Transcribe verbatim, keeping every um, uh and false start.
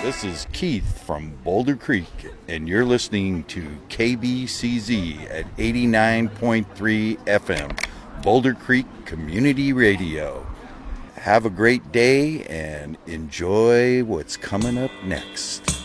This is Keith from Boulder Creek, and you're listening to K B C Z at eighty-nine point three F M, Boulder Creek Community Radio. Have a great day and enjoy what's coming up next.